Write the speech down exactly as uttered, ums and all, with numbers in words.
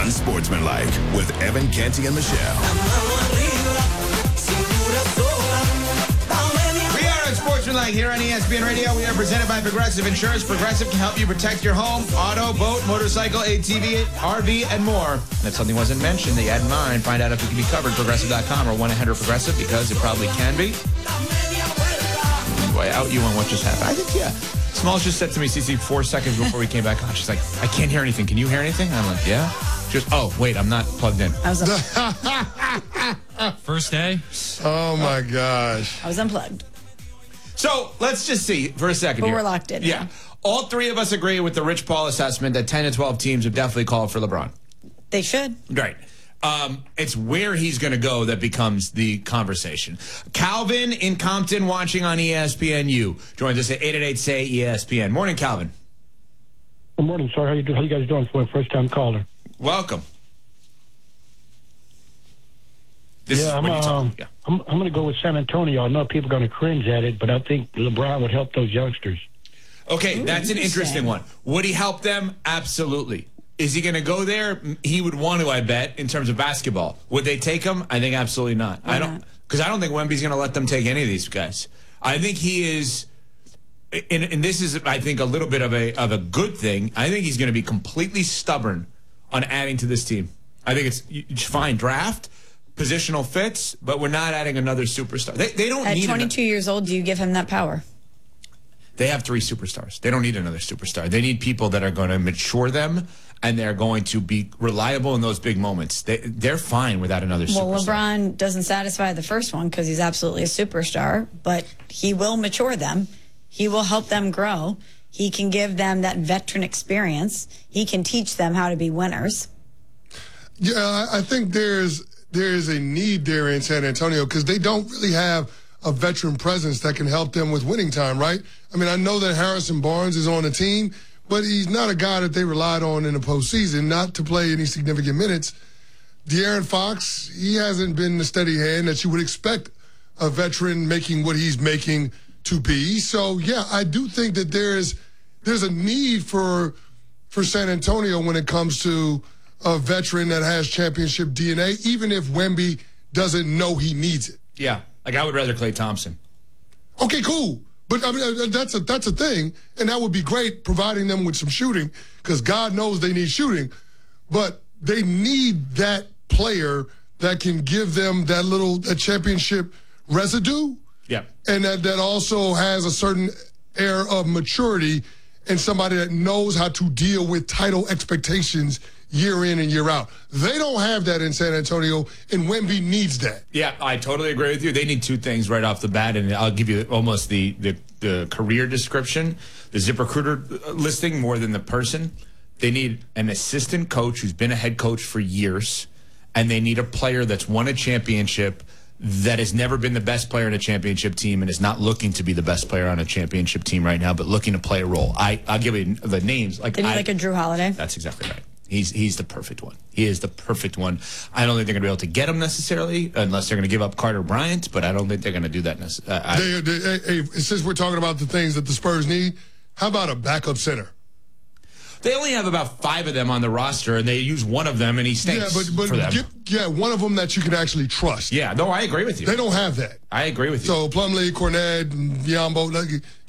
Unsportsmanlike with Evan Canty and Michelle. We are Unsportsmanlike here on E S P N Radio. We are presented by Progressive Insurance. Progressive can help you protect your home, auto, boat, motorcycle, A T V, R V, and more. If something wasn't mentioned that you had in mind, find out if it can be covered. Progressive dot com or one eight hundred Progressive, because it probably can be. Do I out you on what just happened? I think, yeah. Smalls just said to me, Cece, four seconds before we came back on. She's like, I can't hear anything. Can you hear anything? I'm like, yeah. Just, oh, wait, I'm not plugged in. I was un- First day? Oh, my gosh. I was unplugged. So let's just see for a second But here. we're locked in. Yeah. All three of us agree with the Rich Paul assessment that ten to twelve teams have definitely called for LeBron. They should. Right. Um, it's where he's going to go that becomes the conversation. Calvin in Compton watching on E S P N U joins us at eight eight eight, S A Y, E S P N. Morning, Calvin. Good morning, sir. How you, do, how you guys doing for a first-time caller? Welcome. This yeah, is I'm, what you're talking- um, yeah. I'm, I'm going to go with San Antonio. I know people are going to cringe at it, but I think LeBron would help those youngsters. Okay, Ooh, that's an interesting interesting. one. Would he help them? Absolutely. Is he going to go there? He would want to, I bet, in terms of basketball. Would they take him? I think absolutely not. Why I don't, not? because I don't think Wemby's going to let them take any of these guys. I think he is, and, and this is, I think, a little bit of a of a good thing. I think he's going to be completely stubborn on adding to this team. I think it's, it's fine draft, positional fits, but we're not adding another superstar. They, they don't At need twenty-two ano- years old, do you give him that power? They have three superstars. They don't need another superstar. They need people that are going to mature them, and they're going to be reliable in those big moments. They, they're fine without another Well, superstar. LeBron doesn't satisfy the first one because he's absolutely a superstar, but he will mature them. He will help them grow. He can give them that veteran experience. He can teach them how to be winners. Yeah, I I think there's there's a need there in San Antonio because they don't really have a veteran presence that can help them with winning time, right? I mean, I know that Harrison Barnes is on the team, but he's not a guy that they relied on in the postseason, not to play any significant minutes. De'Aaron Fox, he hasn't been the steady hand that you would expect a veteran making what he's making to be. So, yeah, I do think that there's there's a need for for San Antonio when it comes to a veteran that has championship D N A, even if Wemby doesn't know he needs it. Yeah, like I would rather Klay Thompson. Okay, cool. But I mean, that's a that's a thing, and that would be great, providing them with some shooting, because God knows they need shooting. But they need that player that can give them that little that championship residue, Yeah. and that, that also has a certain air of maturity, and somebody that knows how to deal with title expectations year in and year out. They don't have that in San Antonio, and Wemby needs that. Yeah, I totally agree with you. They need two things right off the bat, and I'll give you almost the, the, the career description, the ZipRecruiter listing more than the person. They need an assistant coach who's been a head coach for years, and they need a player that's won a championship that has never been the best player in a championship team and is not looking to be the best player on a championship team right now, but looking to play a role. I, I'll give you the names. Like They need I, like a Drew Holiday. That's exactly right. He's he's the perfect one. He is the perfect one. I don't think they're going to be able to get him necessarily, unless they're going to give up Carter Bryant, but I don't think they're going to do that necessarily. They, they, hey, hey, since we're talking about the things that the Spurs need, how about a backup center? They only have about five of them on the roster, and they use one of them, and he stinks Yeah, but, for but them. get, yeah, one of them that you can actually trust. Yeah, no, I agree with you. They don't have that. I agree with you. So Plumlee, Cornette, and Yambo, like,